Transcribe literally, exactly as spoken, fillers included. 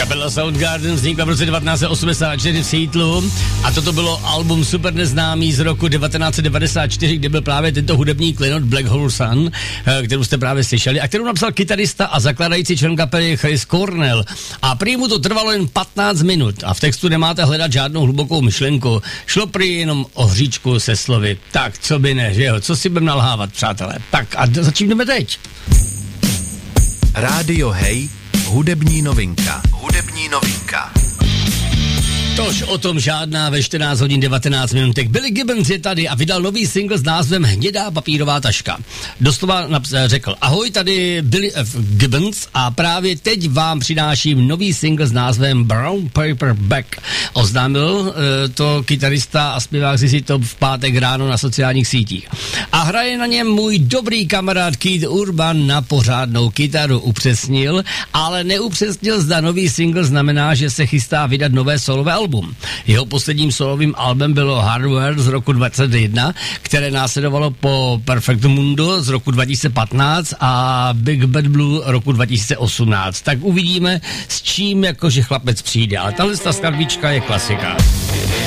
Kapela Soundgarden vznikla v roce devatenáct set osmdesát čtyři v Seattlu a toto bylo album super neznámý z roku devatenáct set devadesát čtyři, kde byl právě tento hudební klenot Black Hole Sun, kterou jste právě slyšeli a kterou napsal kytarista a zakladající člen kapely Chris Cornell. A prý mu to trvalo jen patnáct minut a v textu nemáte hledat žádnou hlubokou myšlenku. Šlo prý jenom o hříčku se slovy. Tak, co by ne, že jo? Co si budeme nalhávat, přátelé? Tak a začínáme teď. Rádio Hej, hudební novinka. Hudební novinka. Tož o tom žádná ve čtrnáct hodin devatenáct minutek. Billy Gibbons je tady a vydal nový single s názvem Hnědá papírová taška. Doslova naps- řekl, ahoj, tady Billy F. Gibbons a právě teď vám přináším nový single s názvem Brown Paper Bag. Oznámil e, to kytarista a zpěvák si to v pátek ráno na sociálních sítích. A hraje na něm můj dobrý kamarád Keith Urban na pořádnou kytaru, upřesnil, ale neupřesnil, zda nový single znamená, že se chystá vydat nové solové album. Jeho posledním solovým albem bylo Hardware z roku dvacet jedna, které následovalo po Perfect Mundo z roku dva tisíce patnáct a Big Bad Blue roku dva tisíce osmnáct. Tak uvidíme, s čím jakože chlapec přijde. Ale tahle skladbička je klasika.